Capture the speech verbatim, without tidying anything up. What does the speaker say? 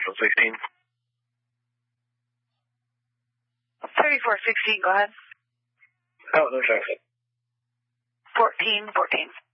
Central sixteen. thirty-four sixteen, go ahead. Oh, no traffic. fourteen fourteen.